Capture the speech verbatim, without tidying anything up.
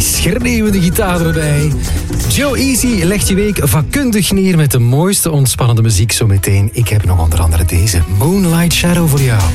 schreeuwende gitaar erbij. Joe Easy legt je week vakkundig neer met de mooiste ontspannende muziek zometeen. Ik heb nog onder andere deze Moonlight Shadow voor jou.